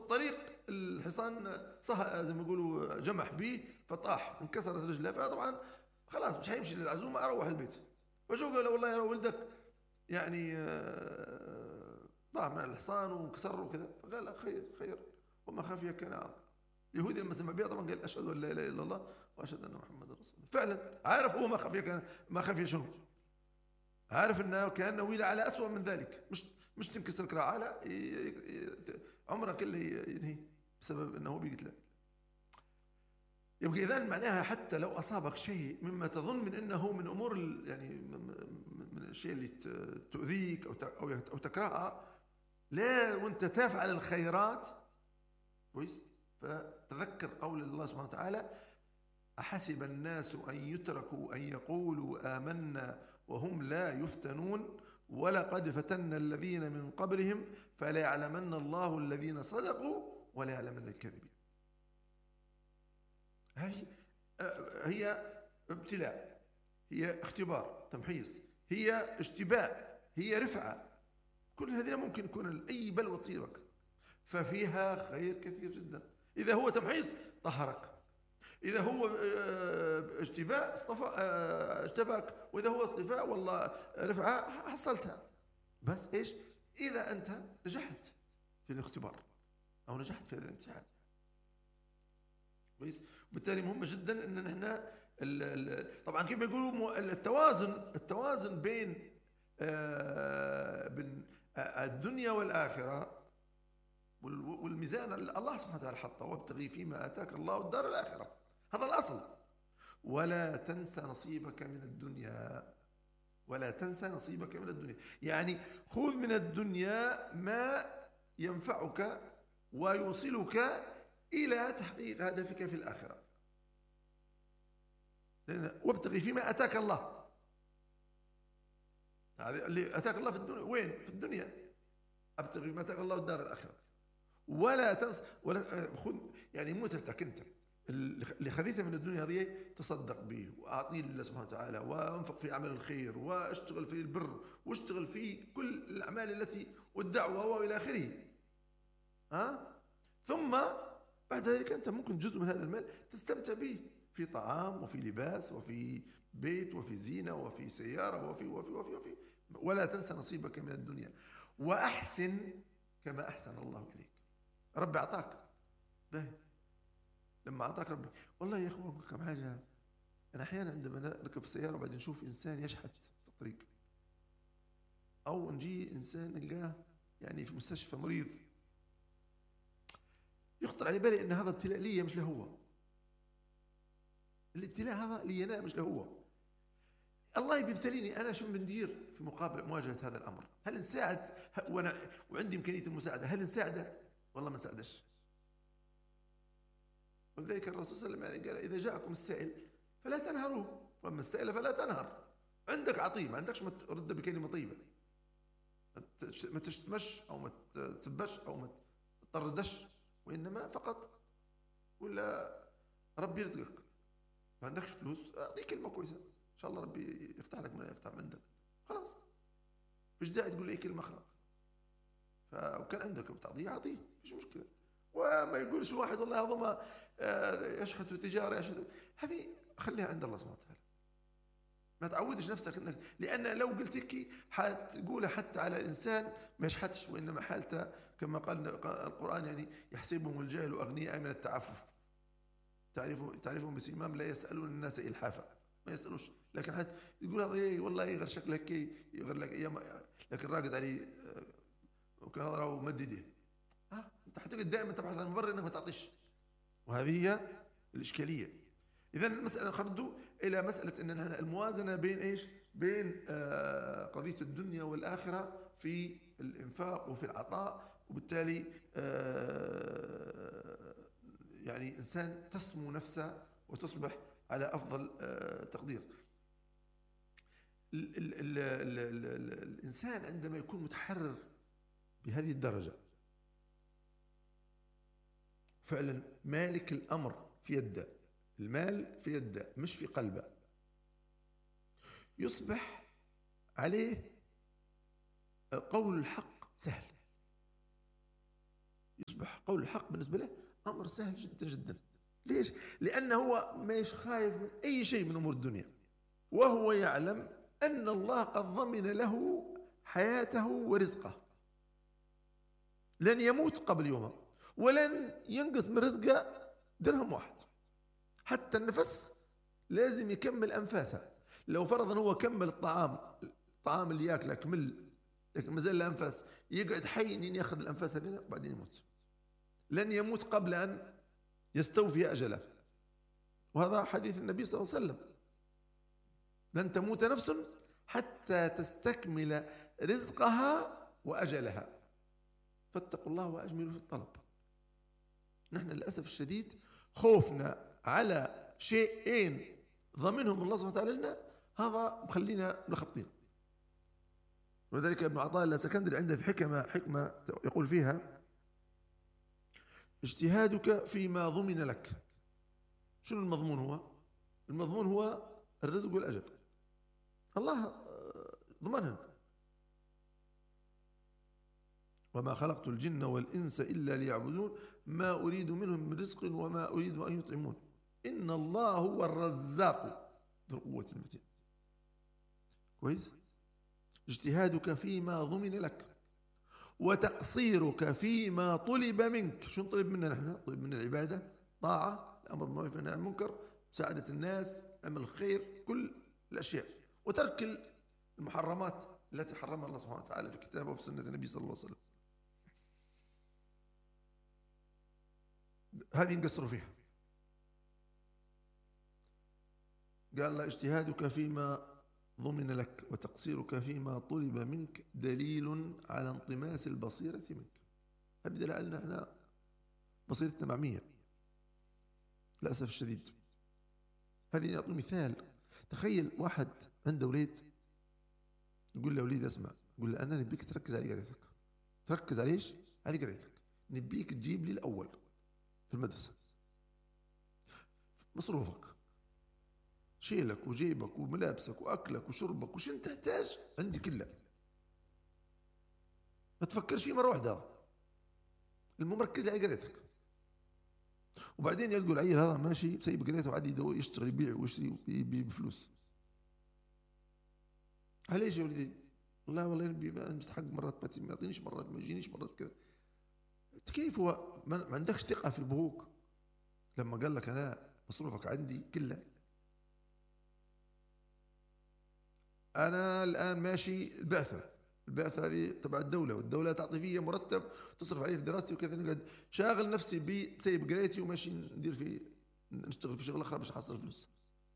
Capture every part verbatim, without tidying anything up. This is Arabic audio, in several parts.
الطريق الحصان صح زي ما يقولوا جمح به فطاح انكسرت رجله، فطبعا خلاص مش هيمشي للعزومه، اروح البيت. فشو قال له والله يا ولدك يعني طاح من الحصان وانكسر وكذا، فقال له خير خير وما خفي كان عظم. اليهودي لما سمع بها طبعا قال اشهد ان لا اله الا الله واشهد ان محمدا رسول الله. فعلا عارف هو ما خفي كان ما خفي شنو؟ عارف انه كانه ويل على اسوء من ذلك، مش مش تنكسر كراعه، لا عمره كله ينهي بسبب انه بيقتله. يبقى اذا معناها حتى لو اصابك شيء مما تظن من انه من امور يعني من الشيء اللي تؤذيك او او تكرهها، لا وانت تفعل الخيرات كويس. فتذكر قول الله سبحانه وتعالى: أحسب الناس أن يتركوا أن يقولوا آمنا وهم لا يفتنون ولقد فتنا الذين من قبلهم فليعلمن الله الذين صدقوا وليعلمن الكاذبين. هي هي ابتلاء، هي اختبار تمحيص، هي اشتباء، هي رفعة، كل هذه ممكن يكون أي بلوى تصيبك، ففيها خير كثير جدا. إذا هو تمحيص طهرك، إذا هو اجتباء اصطفى اجتباك، وإذا هو اصطفاء والله رفعة حصلتها. بس إيش؟ إذا أنت نجحت في الاختبار أو نجحت في هذا الامتحان كويس. وبالتالي مهم جدا أن نحن طبعا كيف يقولوا التوازن التوازن بين بين الدنيا والآخرة والميزان الله سبحانه وتعالى حطه: وابتغي فيما آتاك الله الدار الآخرة. هذا الأصل. ولا تنسى نصيبك من الدنيا، ولا تنسى نصيبك من الدنيا، يعني خذ من الدنيا ما ينفعك ويوصلك إلى تحقيق هدفك في الآخرة. وابتغي فيما أتاك الله، هذا اللي أتاك الله في الدنيا. وين؟ في الدنيا. أبتغي فيما أتاك الله الدار الآخرة. ولا تنسى ولا خذ يعني متعتك أنت اللي خذيته من الدنيا هذه تصدق به وأعطيه لله سبحانه وتعالى، وانفق في أعمال الخير، واشتغل في البر، واشتغل في كل الأعمال التي والدعوة وإلى آخره. ها؟ ثم بعد ذلك أنت ممكن جزء من هذا المال تستمتع به في طعام وفي لباس وفي بيت وفي زينة وفي سيارة وفي وفي وفي وفي ولا تنسى نصيبك من الدنيا وأحسن كما أحسن الله إليك. ربي أعطاك باهي، لما أعطاك ربي والله يا أخوان كم حاجة. أنا أحيانا عندما نركب في السيارة وبعدين نشوف إنسان يشحت في الطريق، أو نجي إنسان نلقاه يعني في مستشفى مريض، يخطر على بالي أن هذا ابتلاء لي مش له هو. الابتلاء هذا لي أنا مش له هو. الله بيبتليني أنا، شو بندير في مقابل مواجهة هذا الأمر؟ هل نساعد وأنا وعندي إمكانية المساعدة؟ هل نساعده والله ما نساعدش؟ ولذلك الرسول صلى الله عليه وسلم قال: إذا جاءكم السائل فلا تنهروه، وأما السائل فلا تنهر. عندك عطيه، ما عندكش ما ترد بكلمة طيبة، ما تشتمش أو ما تسبش أو ما تطردش، وإنما فقط ولا ربي يرزقك. ما عندكش فلوس أعطيه كلمة كويسة إن شاء الله ربي يفتح لك من يفتح من عندك، خلاص مش داعي تقول أي كلمة أخرى. فكان عندك بتعطيه أعطيه مفيش مشكلة. وما يقولش واحد والله هذا ما يشحت تجارة يشحت، هذه خليها عند الله سبحانه وتعالى. ما تعودش نفسك انك، لان لو قلت هيك حتقولها حتى على الانسان ما يشحتش، وانما حالته كما قال القرآن يعني يحسبهم الجاهل اغنياء من التعفف، تعرفهم تعرفهم بسيماهم لا يسألون الناس إلحافا، ما يسألوش، لكن حتى يقول هذا ايه والله غير شكلك غير لك ايام، لكن راقد عليه وكان هذا مدده. ها انت حتقعد دائما تبحث عن مبرر انك ما تعطيش، وهذه هي الاشكاليه. اذا المساله خردوا الى مساله ان نحن الموازنه بين ايش؟ بين آه قضيه الدنيا والاخره في الانفاق وفي العطاء، وبالتالي آه يعني انسان تسمو نفسه وتصبح على افضل آه تقدير. ال ال ال ال ال ال الانسان عندما يكون متحرر بهذه الدرجة فعلا مالك الأمر في يده، المال في يده مش في قلبه، يصبح عليه قول الحق سهل، يصبح قول الحق بالنسبة له أمر سهل جدا جدا. ليش؟ لأنه هو مش خايف من أي شيء من أمور الدنيا، وهو يعلم أن الله قد ضمن له حياته ورزقه، لن يموت قبل يومه ولن ينقص من رزقه درهم واحد. حتى النفس لازم يكمل أنفاسه. لو فرضا هو كمل الطعام الطعام اللي ياكله كمل لكن ما زال له أنفاس، يقعد حي إن ياخذ الأنفاس هذين وبعدين يموت. لن يموت قبل أن يستوفي أجله، وهذا حديث النبي صلى الله عليه وسلم: لن تموت نفس حتى تستكمل رزقها وأجلها، فاتقوا الله وأجملوا في الطلب. نحن للأسف الشديد خوفنا على شيئين ضمنهم الله سبحانه وتعالى لنا، هذا مخلينا ملخبطين. ولذلك ابن عطاء السكندري عنده في حكمة حكمة يقول فيها: اجتهادك فيما ضمن لك. شنو المضمون؟ هو المضمون هو الرزق والأجل، الله ضمنهم: وما خلقت الجن والإنس إلا ليعبدون ما أريد منهم من رزق وما أريد أن يطعمون إن الله هو الرزاق ذو القوة المتين. كويس؟ اجتهادك فيما ضمن لك وتقصيرك فيما طلب منك. شو طلب منا نحن؟ طلب منا العبادة، طاعة، الأمر بالمعروف والنهي عن المنكر، مساعدة الناس، عمل الخير، كل الأشياء، وترك المحرمات التي حرمها الله سبحانه وتعالى في كتابه وفي سنة النبي صلى الله عليه وسلم. هذه نقصروا فيها. قال: لا، اجتهادك فيما ضمن لك وتقصيرك فيما طلب منك دليل على انطماس البصيرة منك. هذا دليل على أن احنا بصيرتنا معمية للأسف الشديد. هذه أعطي مثال. تخيل واحد عنده وليد، يقول له: وليد اسمع، يقول له: أنا نبيك تركز على قرايتك. تركز على إيش؟ على قرايتك. نبيك تجيب لي الأول في المدرسة، مصروفك، شيلك وجيبك وملابسك وأكلك وشربك وش انت تحتاج عندي كله، ما تفكرش فيه مرة واحدة، المركز على قرايتك. وبعدين يقول عيل هذا ماشي سيب قرايته وعادي يدور يشتغل يبيع ويشتري بفلوس. عليش يا ولدي؟ والله والله نبي مستحق مرات ما يعطينيش، مرات ما يجينيش، مرات كذا. كيف هو ما عندكش ثقة في أبوك لما قال لك أنا مصروفك عندي كله؟ أنا الآن ماشي البعثة، البعثة هذه تبع الدولة، والدولة تعطي فيها مرتب تصرف عليه في دراستي وكذا، نقعد شاغل نفسي بسيب قرايتي وماشي ندير في نشتغل في شغل آخر باش نحصل فلوس.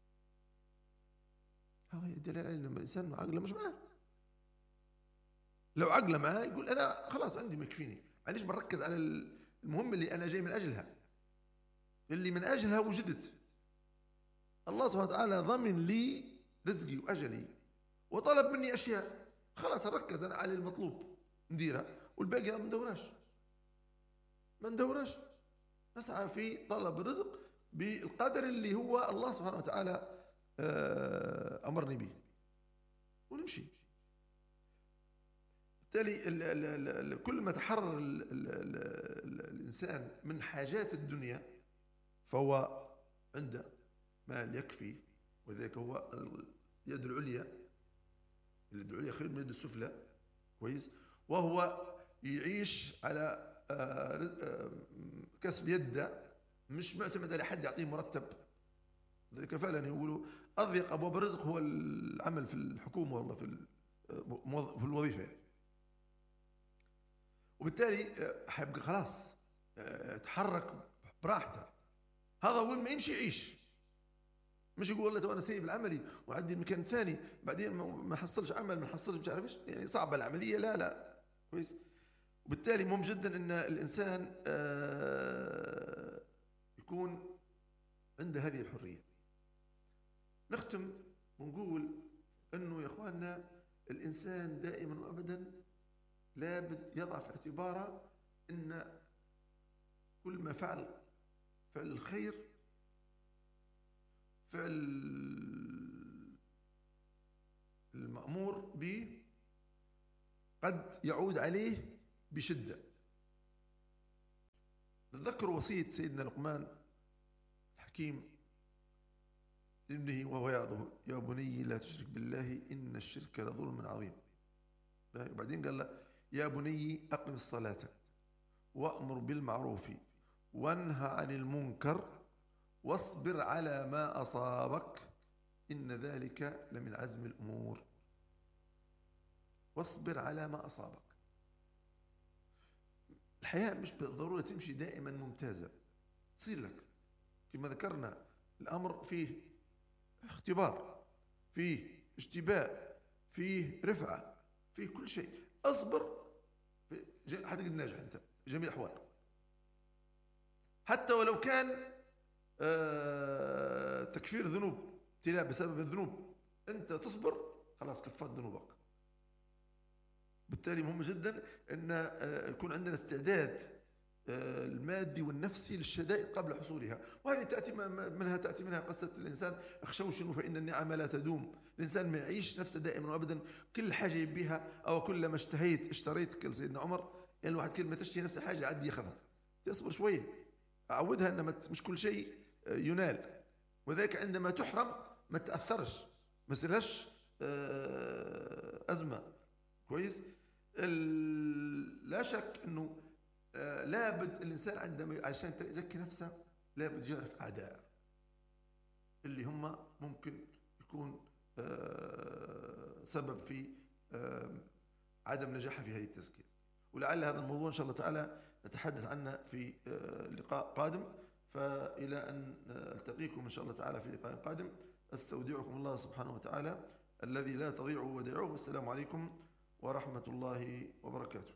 هذا يدل على أن الإنسان عقله مش معاه. لو عقله معاه يقول أنا خلاص عندي ما يكفيني، علاش بنركز على المهم اللي أنا جاي من أجلها، اللي من أجلها وجدت. الله سبحانه وتعالى ضمن لي رزقي وأجلي وطلب مني أشياء، خلاص أركز أنا على المطلوب نديرها، والباقي ما ندورش ما ندورش نسعى في طلب الرزق بالقدر اللي هو الله سبحانه وتعالى أمرني به ونمشي. بالتالي كل ما تحرر ال ال ال الإنسان من حاجات الدنيا فهو عنده مال يكفي، وذلك هو اليد العليا، اليد العليا خير من اليد السفلى. كويس؟ وهو يعيش على كسب يده، مش معتمد على حد يعطيه مرتب. ذلك فعلا يقولوا أضيق أبواب الرزق هو العمل في الحكومة والله في في الوظيفة يعني. وبالتالي حيبقى خلاص تحرك براحته، هذا وين ما يمشي يعيش، مش يقول والله تو انا سايب العملي وعندي مكان ثاني بعدين ما حصلش عمل ما حصلش مش عارف ايش، يعني صعبه العمليه. لا لا كويس. وبالتالي مهم جدا ان الانسان يكون عنده هذه الحريه. نختم ونقول انه يا اخواننا الانسان دائما وابدا لابد يضع في اعتباره ان كل ما فعل فعل الخير، فعل المأمور به قد يعود عليه بشدة. تذكروا وصية سيدنا لقمان الحكيم لابنه وهو يعظه: يا بني لا تشرك بالله إن الشرك لظلم عظيم. وبعدين قال له: يا بني أقم الصلاة وأمر بالمعروف وانهى عن المنكر واصبر على ما أصابك إن ذلك لمن عزم الأمور. واصبر على ما أصابك. الحياة مش بالضرورة تمشي دائما ممتازة، تصير لك كما ذكرنا الأمر فيه اختبار، فيه اشتباء، فيه رفعة، فيه كل شيء. أصبر حتجد ناجح أنت في جميع الأحوال، حتى ولو كان آه تكفير ذنوب، ابتلاء بسبب الذنوب، أنت تصبر خلاص كفرت ذنوبك. بالتالي مهم جدا أن يكون عندنا استعداد المادي والنفسي للشدائد قبل حصولها. وهذه تأتي منها تأتي منها قصة الإنسان: اخشوشن فإن النعم لا تدوم. الإنسان ما يعيش نفسه دائما وأبدا كل حاجة يبيها، أو كلما اشتهيت اشتريت. كل سيدنا عمر يعني الواحد كل ما تشتهي نفسه حاجة عاد ياخذها، تصبر شوية، أعودها أن مش كل شيء ينال. وذلك عندما تحرم ما تأثرش، ما يصيرهاش أزمة. كويس. لا شك أنه لابد الإنسان عندما عشان يزكي نفسه لابد يعرف أعداء اللي هم ممكن يكون سبب في عدم نجاحه في هذه التزكية. ولعل هذا الموضوع إن شاء الله تعالى نتحدث عنه في لقاء قادم. فإلى أن ألتقيكم إن شاء الله تعالى في لقاء قادم، أستودعكم الله سبحانه وتعالى الذي لا تضيع ودائعه. والسلام عليكم ورحمة الله وبركاته.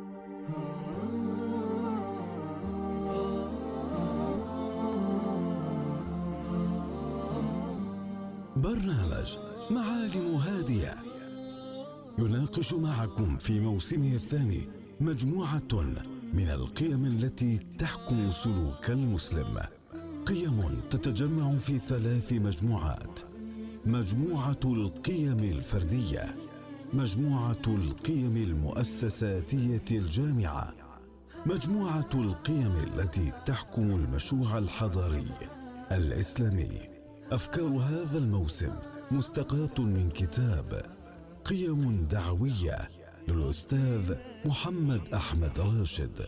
برنامج معالم هادية يناقش معكم في موسمه الثاني مجموعة من القيم التي تحكم سلوك المسلم. قيم تتجمع في ثلاث مجموعات: مجموعة القيم الفردية، مجموعة القيم المؤسساتية الجامعة، مجموعة القيم التي تحكم المشروع الحضاري الإسلامي. أفكار هذا الموسم مستقاة من كتاب قيم دعوية للأستاذ محمد أحمد راشد.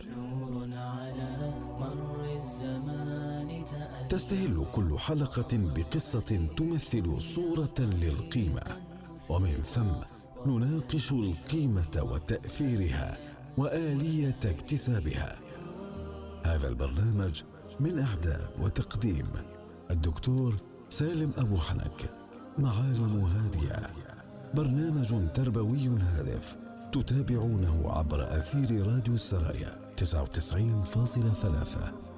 تستهل كل حلقة بقصة تمثل صورة للقيمة، ومن ثم نناقش القيمة وتأثيرها وآلية اكتسابها. هذا البرنامج من إعداد وتقديم الدكتور سالم أبو حنك. معالم هادية برنامج تربوي هادف تتابعونه عبر أثير راديو السرايا تسعة وتسعين فاصلة ثلاثة.